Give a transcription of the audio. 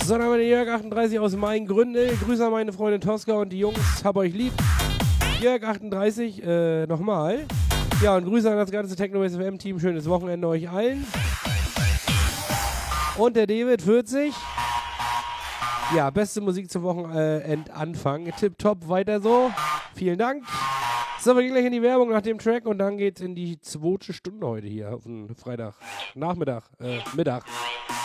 So, dann haben wir den Jörg 38 aus Main Gründe. Grüße an meine Freundin Tosca und die Jungs. Hab euch lieb. Jörg 38, nochmal. Ja, und Grüße an das ganze Techno-SFM-Team. Schönes Wochenende euch allen. Und der David 40. Ja, beste Musik zum Wochenendanfang. Tipptopp, weiter so. Vielen Dank. So, wir gehen gleich in die Werbung nach dem Track und dann geht's in die 2. Stunde heute hier auf den Freitag. Mittag.